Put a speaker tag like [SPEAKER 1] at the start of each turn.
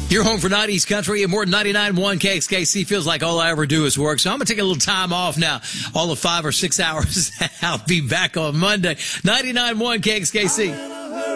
[SPEAKER 1] You're home for 90s country and more than 99.1 KXKC. Feels like all I ever do is work. So I'm going to take a little time off now. All of 5 or 6 hours. I'll be back on Monday. 99.1 KXKC.